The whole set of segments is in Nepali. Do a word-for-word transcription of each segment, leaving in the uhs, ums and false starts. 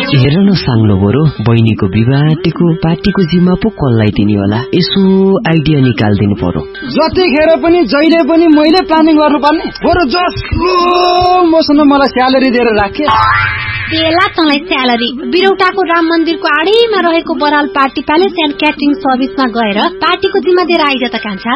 हेर न साङ्लो गोरो, बहिनीको विवाहको पार्टीको जिम्मा पो कसलाई दिने होला? यसो आइडिया निकाल्दिनु पर्यो। जतिखेर पनि जहिले पनि मैले प्लानिङ गर्नुपर्ने। बरु जसलो मसँग मलाई स्यालेरी दिएर राखे। बेला तँलाई स्यालेरी बिरौटाको राम मन्दिरको आडीमा रहेको Baral party palace and catering सर्भिसमा गएर पार्टीको जिम्मा दिएर आइज त कान्छा।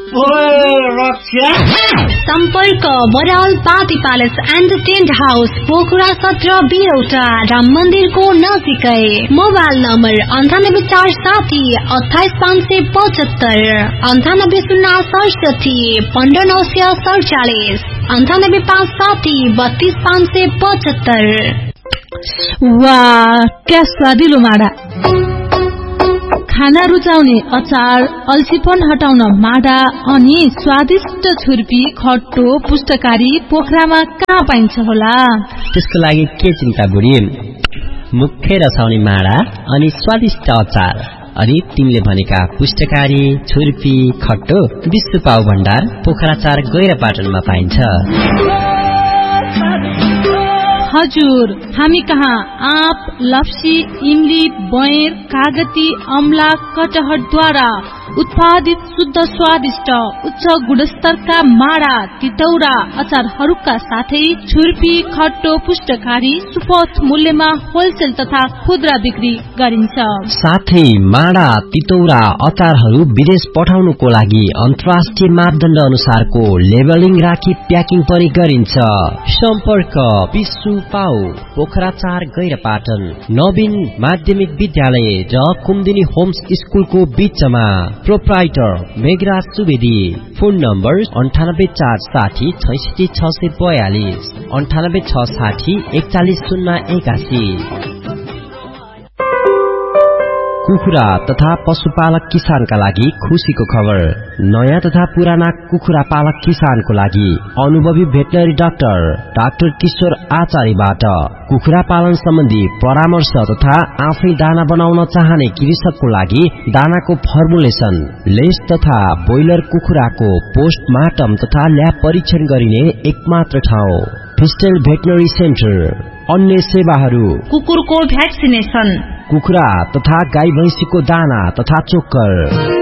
सम्पर्क Baral party palace and tent house, Pokhara सत्र, बिरौटा, राम मन्दिरको नजिकै। मोबाइल नम्बर अन्ठानब्बे चार साठी अठाइस पाँच सय पचहत्तर, अन्ठानब्बे शून्य सडसठी पन्ध्र नौ सय सडचालिस, अन्ठानब्बे पाँच साठी बत्तीस पाँच सय पचहत्तर। वाह, क्या स्वादिलो माडा! खाना रुचाउने अचार, अल्छीपन हटाउन माडा अनि स्वादिष्ट छुर्पी, खट्टो, पुष्टकारी पोखरामा कहाँ पाइन्छ होला? त्यसको लागि के चिन्ता बुढी? मुख्य रसाउने माडा अनि स्वादिष्ट अचार अनि तिमीले भनेका पुष्टकारी, छुर्पी, खट्टो विश्व पाउ भण्डार पोखरा चार गैरापाटनमा पाइन्छ। हजुर, हामी कहाँ आँप, लप्सी, इमली, बयर, कागती, अमला, कटहरद्वारा उत्पादित शुद्ध स्वादिष्ट उच्च गुणस्तरका माडा, तितौरा, अचारहरूका साथै छुर्पी, खट्टो, पुष्टकारी सुपथ मूल्यमा होलसेल तथा खुद्रा बिक्री गरिन्छ। साथै माडा, तितौरा, अचारहरू विदेश पठाउनुको लागि अन्तर्राष्ट्रिय मापदण्ड अनुसारको लेबलिङ राखी प्याकिङ पनि गरिन्छ। सम्पर्क विश्व पाउ पोखरा चार गैरापाटन, नवीन माध्यमिक विद्यालय र कुमुदिनी होम्स स्कुलको बीचमा। Proprietor Meghraj Subedi. Phone number अन्ठानब्बे चार साठी छैसठी छ सय बयालिस, अन्ठानब्बे छ साठी एकचालिस शून्य एकासी। कुखुरा तथा पशुपालक किसानका लागि खुशीको खबर। नयाँ तथा पुराना कुखुरा पालक किसानको लागि अनुभवी भेटनरी डाक्टर डाक्टर किशोर आचार्यबाट कुखुरा पालन सम्बन्धी परामर्श तथा आफै दाना बनाउन चाहने कृषकको लागि दानाको फर्मुलेसन, लेस तथा बोइलर कुखुराको पोस्टमार्टम तथा ल्याब परीक्षण गरिने एकमात्र ठाउँ फिस्टेल भेटनरी सेन्टर। अन्य सेवाहरू कुकुरको भ्याक्सिनेसन, कुखुरा तथा गाई भैंसीको दाना तथा चोक्कर।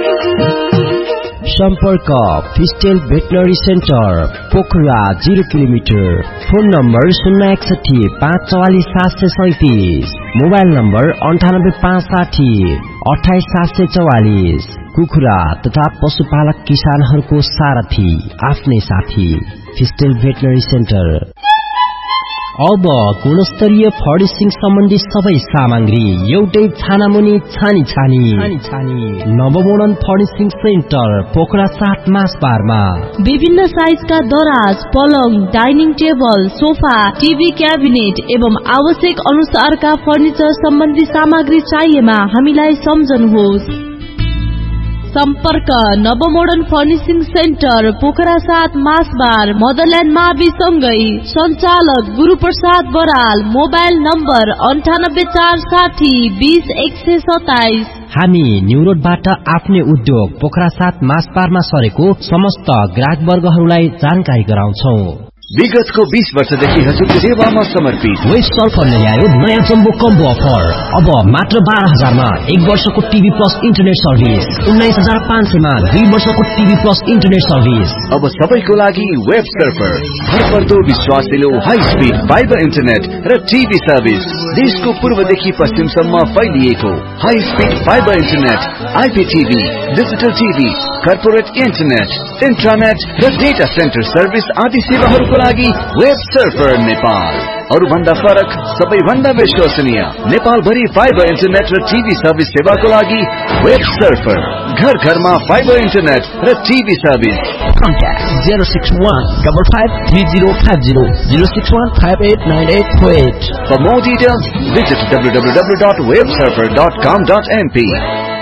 सम्पर्क फिस्टेल veterinary centre, Pokhara zero kilometre. Phone number शून्य एकसठी पाँच चौवालिस सात सय सैतिस, मोबाइल नम्बर अन्ठानब्बे पाँच साठी अठाइस सात सय चौवालिस। कुखुरा तथा पशुपालक किसानहरूको सारथी, आफ्नै साथी, फिस्टेल भेटनरी सेन्टर। अब गुणस्तरीय फर्निसिङ सम्बन्धी सबै सामग्री एउटै छानामुनि छानी छानी छानी नवमोडर्न फर्निसिङ सेन्टर, पोखरा सात मासबारमा। विभिन्न साइजका दराज, पलङ, dining table, sofa, TV cabinet एवं आवश्यक अनुसारका फर्निचर सम्बन्धी सामग्री चाहिएमा हामीलाई सम्झनुहोस्। सम्पर्क नवमोडर्न फर्निसिङ सेन्टर, पोखरा सात मासबार, मदरल्यान्ड मावि सँगै। सञ्चालक गुरुप्रसाद बराल। मोबाइल नम्बर अन्ठानब्बे चार साठी बीस एक सय सताइस। हामी न्यू रोडबाट आफ्नै उद्योग पोखरा सात मासबारमा सरेको समस्त ग्राहक वर्गहरूलाई जानकारी गराउँछौ। विगतको बीस वर्षदेखि हजुरको सेवामा समर्पित वेस्ट सल्फरले ल्यायो नयाँ जम्बो कम्बो अफर। अब मात्र बाह्र हजारमा एक वर्षको टिभी प्लस इन्टरनेट सर्भिस, उन्नाइस हजार पाँच सयमा दुई वर्षको टिभी प्लस इन्टरनेट सर्भिस। अब सबैको लागि वेब सर्फर, भरपर्दो विश्वासिलो हाई स्पिड फाइबर इन्टरनेट र टिभी सर्भिस। देशको पूर्वदेखि पश्चिमसम्म फैलिएको high speed fibre internet, आइपीटिभी, digital TV, corporate internet, इन्ट्रानेट र डेटा सेन्टर सर्भिस आदि सेवाहरूको लागि वेब सर्फर नेपाल। अरूभन्दा फरक, सबैभन्दा विश्वसनीय, नेपाल भरि फाइबर इन्टरनेट र टिभी सर्भिस सेवाको लागि वेब सर्फर। घर घरमा फाइबर इन्टरनेट र TV service. Contact zero six one five five three zero five zero zero six one five eight nine eight four eight. For more details, visit w w w dot web surfer dot com dot m p.